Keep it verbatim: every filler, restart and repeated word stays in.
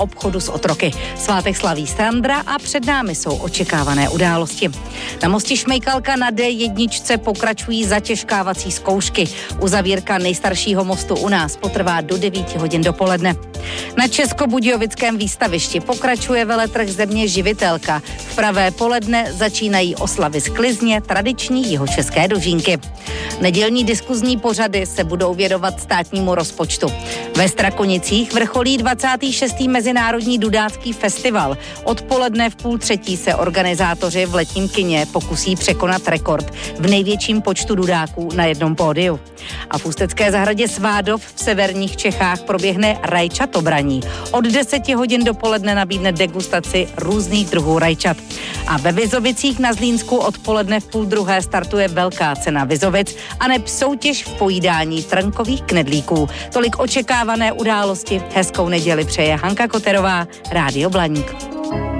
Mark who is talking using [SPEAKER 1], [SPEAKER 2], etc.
[SPEAKER 1] obchodu s otroky. Svátek slaví Sandra a před námi jsou očekávané události. Na mostě Šmejkalka na dé jedna pokračují zatěžkávací zkoušky. Uzavírka nejstaršího mostu u nás potrvá do devíti hodin dopoledne. Na Českobudějovickém výstavišti pokračuje veletrh Země živitelka. V pravé poledne začínají oslavy sklizně, tradiční jihočeské dožínky. Nedělní diskuzní pořady se budou věnovat státnímu rozpočtu. Ve Strakonicích vrcholí dvacátý šestý Mezinárodní dudácký festival. Odpoledne v půl třetí se organizátoři v letním kině pokusí překonat rekord v největším počtu dudáků na jednom pódiu. A v ústecké zahradě Svádov v severních Čechách proběhne rajčatobraní. Od deseti hodin dopoledne nabídne degustaci různých druhů rajčat. A ve Vizovicích na Zlínsku odpoledne v půl druhé startuje velká cena Vizovic a neb soutěž v pojídání trnkových knedlíků. Tolik očekávané události. Hezkou neděli přeje Hanka Koterová, Rádio Blaník.